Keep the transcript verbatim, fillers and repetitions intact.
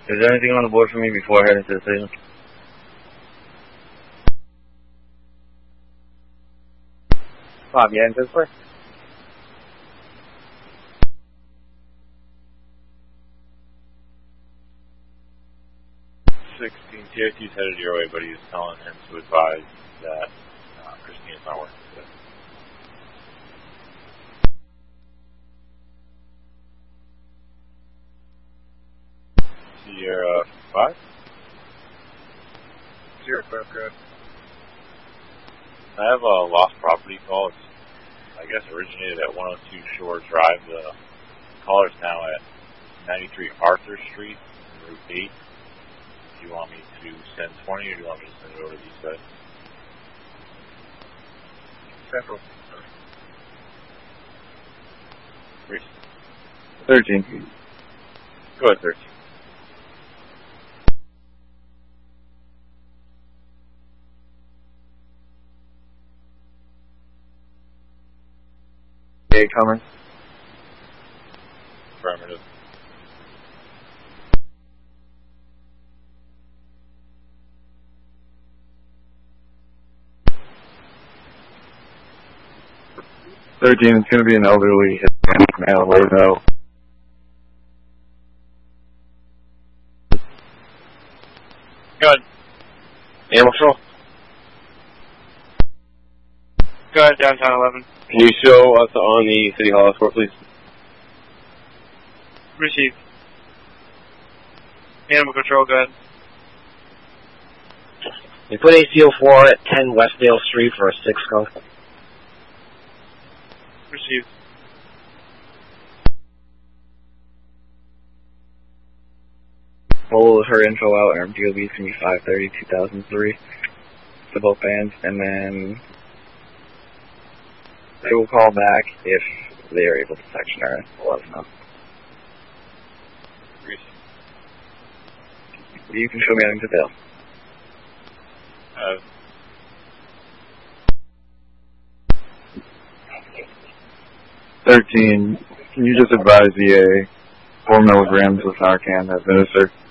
Is there anything on the board for me before I head into the station? Bob, you heading to the place? sixteen, T I T's headed your way, but he's telling him to advise that uh, Christine is not working today. Sierra five? Sierra five, good. I have a lost property call. It's, I guess, originated at one oh two Shore Drive. The caller's now at ninety-three Arthur Street, Route eight. Do you want me to send twenty, or do you want me to send it over to these guys? Central. Reese. thirteen. Go ahead, thirteen. Hey, Commerce. Affirmative. thirteen, it's going to be an elderly Hispanic male, let her know. Go ahead. Animal Patrol? Go ahead, downtown eleven. Can you show us on the City Hall escort, please? Received. Animal Control, go ahead. You put A C O four at ten Westdale Street for a six call. Received. Pull her info out, and her D O B is going to be five thirty, two thousand three to both bands, and then they will call back if they are able to section her and let us know. Reese. You can show me anything to Dale. Uh, thirteen, can you just advise E A four milligrams of Narcan administered?